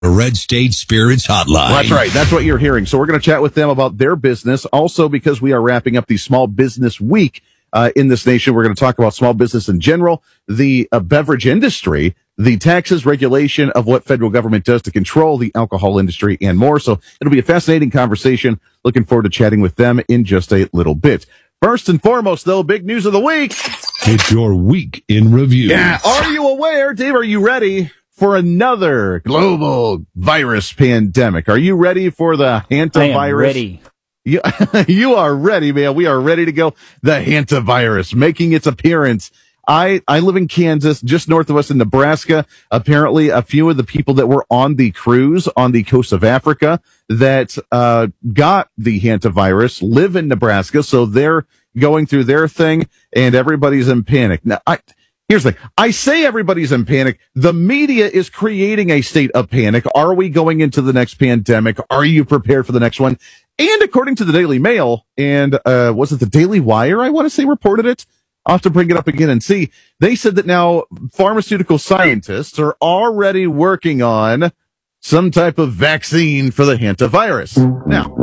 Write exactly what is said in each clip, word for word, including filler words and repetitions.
The Red State Spirits Hotline. Well, that's right. That's what you're hearing. So we're going to chat with them about their business. Also, because we are wrapping up the Small Business Week uh, in this nation, we're going to talk about small business in general, the uh, beverage industry, the taxes, regulation of what federal government does to control the alcohol industry, and more. So it'll be a fascinating conversation. Looking forward to chatting with them in just a little bit. First and foremost, though, big news of the week. It's your week in review. Yeah. Are you aware, Dave, are you ready for another global virus pandemic? Are you ready for the hantavirus? I am ready. You, you are ready, man. We are ready to go. The hantavirus making its appearance. I, I live in Kansas, just north of us in Nebraska. Apparently, a few of the people that were on the cruise on the coast of Africa that uh got the hantavirus live in Nebraska, so they're going through their thing, and everybody's in panic. Now, I... Here's the thing. I say everybody's in panic. The media is creating a state of panic. Are we going into the next pandemic? Are you prepared for the next one? And according to the Daily Mail, and uh was it the Daily Wire, I want to say, reported it? I'll have to bring it up again and see. They said that now pharmaceutical scientists are already working on some type of vaccine for the hantavirus. Now,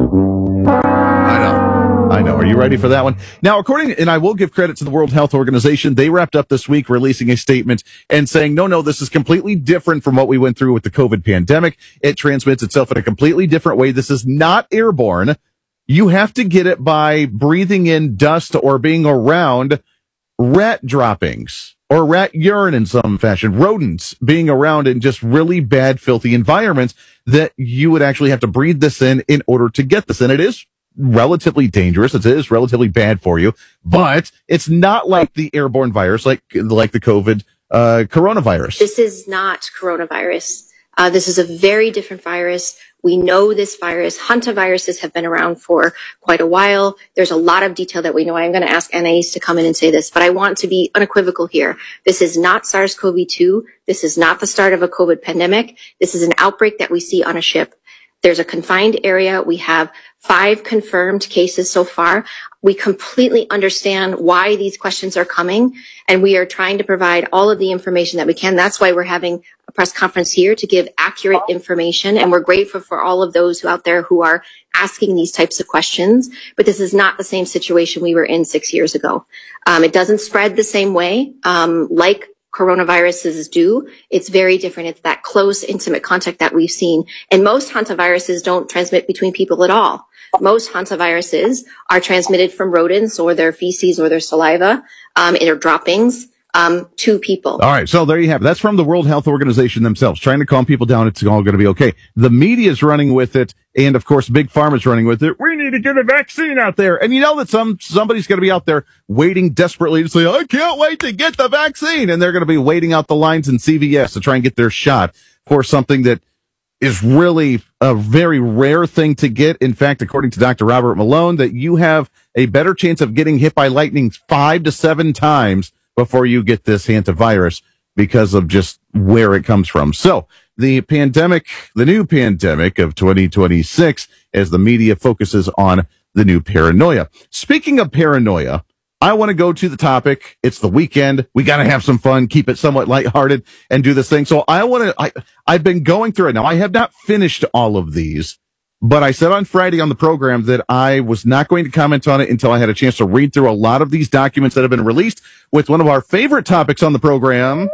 I know. I know. Are you ready for that one? Now, according, and I will give credit to the World Health Organization, they wrapped up this week releasing a statement and saying, no, no, this is completely different from what we went through with the COVID pandemic. It transmits itself in a completely different way. This is not airborne. You have to get it by breathing in dust or being around rat droppings or rat urine in some fashion, rodents being around in just really bad, filthy environments that you would actually have to breathe this in in order to get this. And it is relatively dangerous. It is relatively bad for you, but it's not like the airborne virus, like like the COVID uh, coronavirus. This is not coronavirus. Uh, this is a very different virus. We know this virus. Hantaviruses have been around for quite a while. There's a lot of detail that we know. I'm going to ask Anais to come in and say this, but I want to be unequivocal here. This is not SARS-C o V two. This is not the start of a COVID pandemic. This is an outbreak that we see on a ship. There's a confined area. We have five confirmed cases so far. We completely understand why these questions are coming, and we are trying to provide all of the information that we can. That's why we're having a press conference here to give accurate information, and we're grateful for all of those who out there who are asking these types of questions. But this is not the same situation we were in six years ago. Um, it doesn't spread the same way, um, like coronaviruses do. It's very different. It's that close, intimate contact that we've seen. And most hantaviruses don't transmit between people at all. Most hantaviruses are transmitted from rodents or their feces or their saliva, um, in their droppings, um, to people. All right. So there you have it. That's from the World Health Organization themselves, trying to calm people down. It's all going to be okay. The media is running with it. And of course, Big Pharma's running with it. We need to get a vaccine out there. And you know that some, somebody's going to be out there waiting desperately to say, I can't wait to get the vaccine. And they're going to be waiting out the lines in C V S to try and get their shot for something that is really a very rare thing to get. In fact, according to Doctor Robert Malone, that you have a better chance of getting hit by lightning five to seven times before you get this hantavirus because of just where it comes from. So the pandemic, the new pandemic of twenty twenty-six, as the media focuses on the new paranoia. Speaking of paranoia, I want to go to the topic. It's the weekend. We got to have some fun, keep it somewhat lighthearted, and do this thing. So I want to, I, I've been going through it now. I have not finished all of these, but I said on Friday on the program that I was not going to comment on it until I had a chance to read through a lot of these documents that have been released with one of our favorite topics on the program.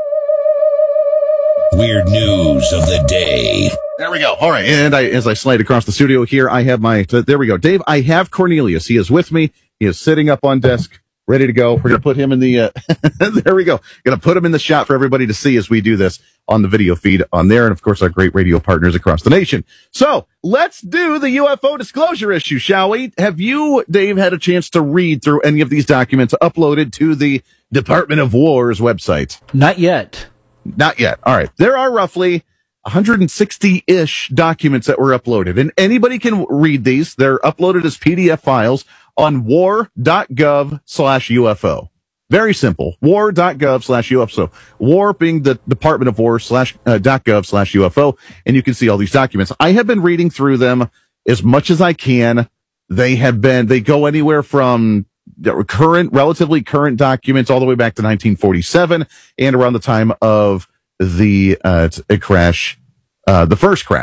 Weird news of the day. There we go. All right. And I, as I slide across the studio here, I have my, there we go. Dave, I have Cornelius. He is with me. He is sitting up on desk, ready to go. We're going to put him in the, uh, there we go. Going to put him in the shot for everybody to see as we do this on the video feed on there. And of course, our great radio partners across the nation. So let's do the U F O disclosure issue, shall we? Have you, Dave, had a chance to read through any of these documents uploaded to the Department of War's website? Not yet. Not yet. All right. There are roughly one hundred sixty-ish documents that were uploaded, and anybody can read these. They're uploaded as P D F files on war.gov slash UFO. Very simple. war.gov slash UFO. War being the Department of War slash uh, .gov slash UFO. And you can see all these documents. I have been reading through them as much as I can. They have been, they go anywhere from current, relatively current documents all the way back to nineteen forty-seven and around the time of the uh, crash uh, the first crash.